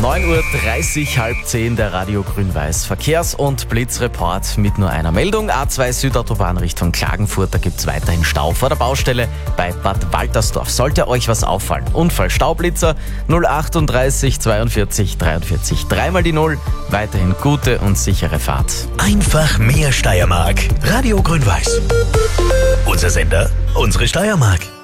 9:30 Uhr, halb 10, der Radio Grün-Weiß Verkehrs- und Blitzreport mit nur einer Meldung. A2 Südautobahn Richtung Klagenfurt, da gibt's weiterhin Stau vor der Baustelle bei Bad Waltersdorf. Sollte euch was auffallen, Unfall, Staublitzer 038 42 43, dreimal die 0, weiterhin gute und sichere Fahrt. Einfach mehr Steiermark. Radio Grün-Weiß. Unser Sender, unsere Steiermark.